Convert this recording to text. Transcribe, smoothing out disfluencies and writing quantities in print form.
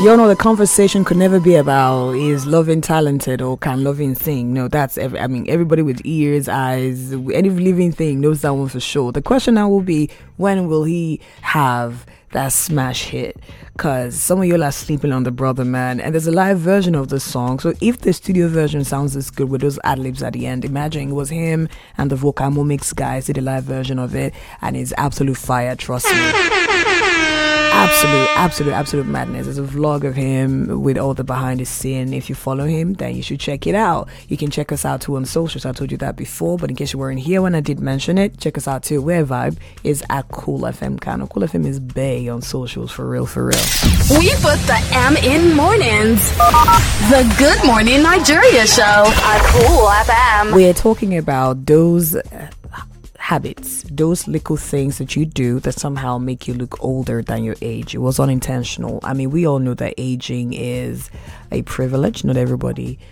You know, the conversation could never be about is Loving talented or can Loving sing. No, that's everybody with ears, eyes, any living thing knows that one for sure. The question now will be, when will he have that smash hit? Because some of you are sleeping on the brother, man, and there's a live version of the song. So if the studio version sounds this good with those ad-libs at the end, imagine it was him and the Vocamo Mix guys did a live version of it, and it's absolute fire, trust me. Absolute madness. There's a vlog of him with all the behind the scene. If you follow him, then you should check it out. You can check us out too on socials. I told you that before, but in case you weren't here when I did mention it, check us out too. Where Vibe is at Cool FM Kano. Cool FM is Bay on socials, for real. We put the M in mornings. The Good Morning Nigeria Show on Cool FM. We're talking about those habits, those little things that you do that somehow make you look older than your age. It was unintentional. I mean, we all know that aging is a privilege. Not everybody